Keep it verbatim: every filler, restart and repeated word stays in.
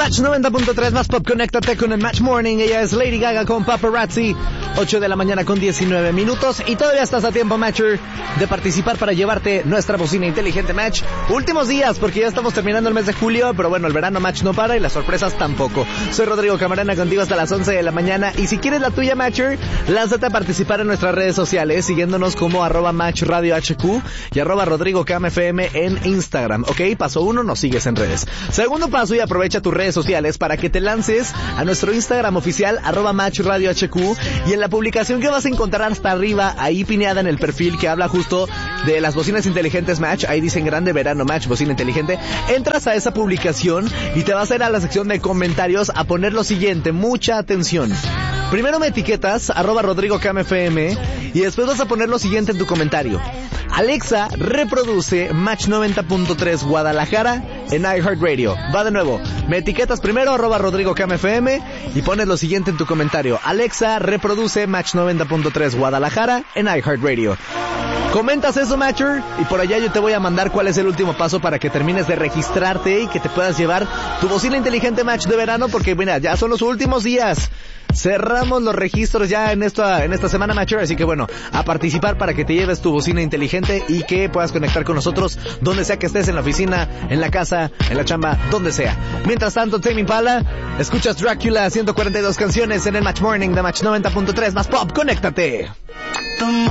Match noventa punto tres más pop, conéctate con el Match Morning. Ella es Lady Gaga con Paparazzi. ocho de la mañana con diecinueve minutos. Y todavía estás a tiempo, Matcher, de participar para llevarte nuestra bocina inteligente, Match. Últimos días, porque ya estamos terminando el mes de julio. Pero bueno, el verano, Match, no para y las sorpresas tampoco. Soy Rodrigo Camarena, contigo hasta las once de la mañana. Y si quieres la tuya, Matcher, lánzate a participar en nuestras redes sociales, siguiéndonos como arroba Match Radio H Q y arroba Rodrigo Cam F M en Instagram. Ok, paso uno, nos sigues en redes. Segundo paso, y aprovecha tus redes sociales para que te lances a nuestro Instagram oficial, arroba Match Radio H Q, y en la publicación que vas a encontrar hasta arriba, ahí pineada en el perfil que habla justo de las bocinas inteligentes Match, ahí dicen grande verano Match, bocina inteligente, entras a esa publicación y te vas a ir a la sección de comentarios a poner lo siguiente, mucha atención. Primero me etiquetas, arroba Rodrigo Cam F M, y después vas a poner lo siguiente en tu comentario. Alexa, reproduce Match noventa punto tres Guadalajara en iHeartRadio. Va de nuevo, me etiquetas primero, arroba Rodrigo Cam F M, y pones lo siguiente en tu comentario. Alexa, reproduce Match noventa punto tres Guadalajara en iHeartRadio. Comentas eso, Matcher, y por allá yo te voy a mandar cuál es el último paso para que termines de registrarte y que te puedas llevar tu bocina inteligente Match de verano, porque mira, ya son los últimos días. Cerramos los registros ya en esta, en esta semana, Matcher, así que bueno, a participar para que te lleves tu bocina inteligente y que puedas conectar con nosotros donde sea que estés, en la oficina, en la casa, en la chamba, donde sea. Mientras tanto, Tame Impala, escuchas Drácula, ciento cuarenta y dos canciones en el Match Morning de Match noventa punto tres más pop, conéctate.